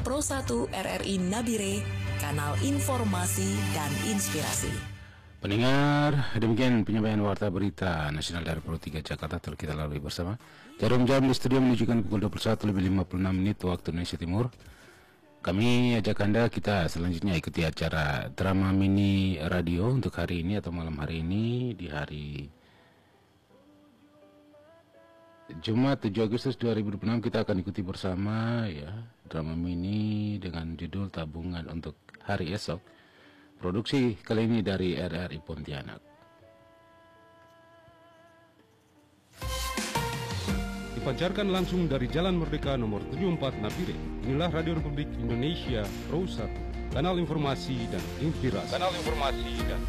Pro 1 RRI Nabire, kanal informasi dan inspirasi. Pendengar, demikian penyampaian warta berita nasional dari Pro 3 Jakarta telah kita lalui bersama. Jarum jam di studio menunjukkan pukul 21:56 waktu Indonesia Timur. Kami ajak Anda kita selanjutnya ikuti acara drama mini radio untuk hari ini atau malam hari ini di hari Jumat 7 Agustus 2026. Kita akan ikuti bersama ya drama mini dengan judul Tabungan untuk Hari Esok. Produksi kali ini dari RRI Pontianak. Dipancarkan langsung dari Jalan Merdeka nomor 74 Nabire. Inilah Radio Republik Indonesia Pro 1, kanal informasi dan inspirasi.